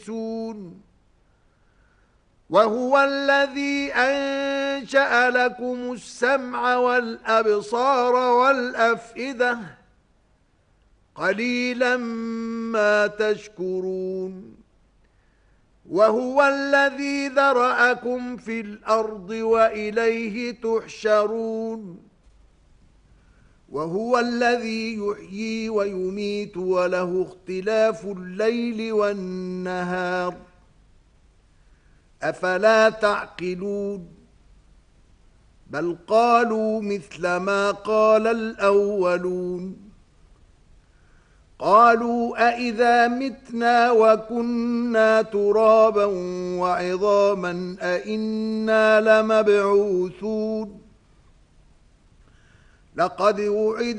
وهو الذي أنشأ لكم السمع والأبصار والأفئدة قليلا ما تشكرون وهو الذي ذرأكم في الأرض وإليه تحشرون وهو الذي يحيي ويميت وله اختلاف الليل والنهار أفلا تعقلون بل قالوا مثل ما قال الأولون قالوا أإذا متنا وكنا ترابا وعظاما أإنا لمبعوثون لقد وعد